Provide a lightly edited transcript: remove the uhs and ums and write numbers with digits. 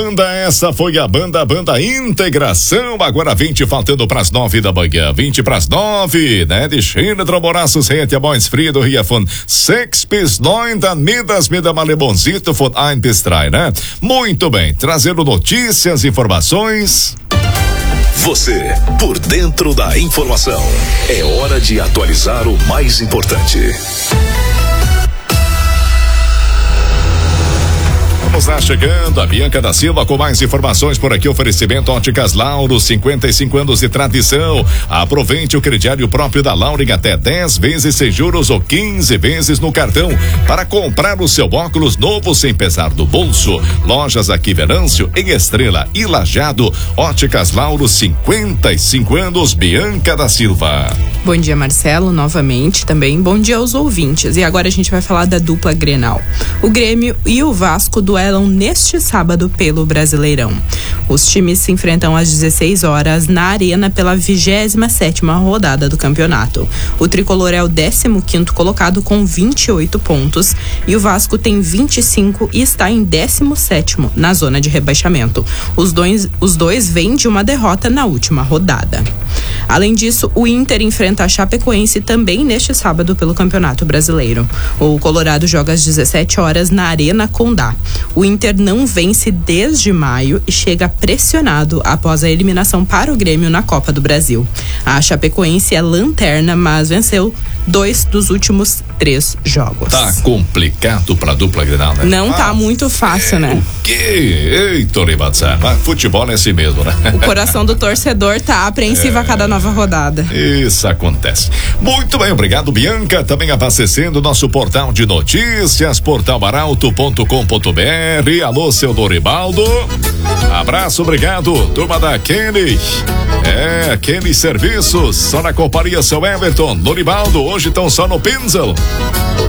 Essa foi a banda Integração, agora 20 faltando pras 9 da manhã, 20 pras 9, né? De China, Droboraços, Rente, Boins Frio, do Ria von 6 bis 9 da Midas, Mida Malebonzito, von 1 bis 3, né? Muito bem, trazendo notícias, informações. Você, por dentro da informação. É hora de atualizar o mais importante. Vamos lá, chegando a Bianca da Silva com mais informações por aqui. Oferecimento Óticas Lauro, 55 anos de tradição. Aproveite o crediário próprio da Lauro em até 10 vezes sem juros ou 15 vezes no cartão para comprar o seu óculos novo sem pesar do bolso. Lojas aqui Venâncio, em Estrela e Lajeado. Óticas Lauro, 55 anos, Bianca da Silva. Bom dia, Marcelo, novamente também. Bom dia aos ouvintes. E agora a gente vai falar da dupla Grenal. O Grêmio e o Vasco duelam neste sábado pelo Brasileirão. Os times se enfrentam às 16 horas na Arena pela 27ª rodada do campeonato. O tricolor é o 15º colocado com 28 pontos e o Vasco tem 25 e está em 17º na zona de rebaixamento. Os dois vêm de uma derrota na última rodada. Além disso, o Inter enfrenta a Chapecoense também neste sábado pelo Campeonato Brasileiro. O Colorado joga às 17 horas na Arena Condá. O Inter não vence desde maio e chega pressionado após a eliminação para o Grêmio na Copa do Brasil. A Chapecoense é lanterna, mas venceu 2 dos últimos 3 jogos. Tá complicado pra dupla Grenal, né? Não tá muito fácil, né? O quê? Eita, futebol é assim mesmo, né? O coração do torcedor tá apreensivo a cada nova rodada. Isso acontece. Muito bem, obrigado, Bianca. Também abastecendo nosso portal de notícias, portalaralto.com.br. Alô, seu Doribaldo. Abraço, obrigado. Turma da Kenny. Kenny Serviços. Só na companhia, seu Everton. Doribaldo, hoje estão só no Pinsel.